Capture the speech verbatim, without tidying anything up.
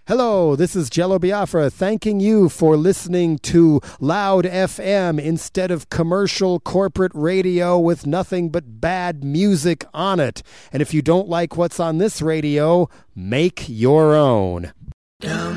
Hello, this is Jello Biafra thanking you for listening to Loud F M instead of commercial corporate radio with nothing but bad music on it. And if you don't like what's on this radio, make your own. Down.